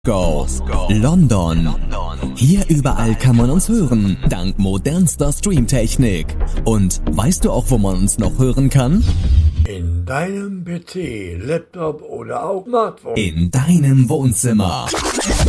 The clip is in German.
London. Hier überall kann man uns hören, dank modernster Streamtechnik. Und weißt du auch, wo man uns noch hören kann? In deinem PC, Laptop oder auch Smartphone. In deinem Wohnzimmer.